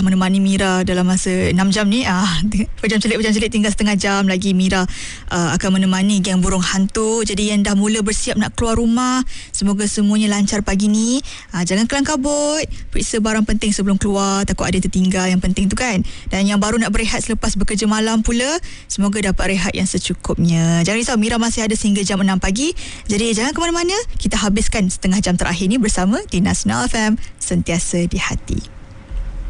menemani Mira dalam masa 6 jam ni. Pejam celik tinggal setengah jam lagi. Mira akan menemani geng burung hantu. Jadi yang dah mula bersiap nak keluar rumah, semoga semuanya lancar pagi ni. Jangan kelang kabut, periksa barang penting sebelum keluar, takut ada tertinggal yang penting tu kan. Dan yang baru nak berehat selepas bekerja malam pula, semoga dapat rehat yang secukupnya. Jangan risau, Mira masih ada sehingga jam 6 pagi. Jadi jangan ke mana-mana, kita habiskan setengah jam terakhir ni bersama di Nasional FM, sentiasa di hati.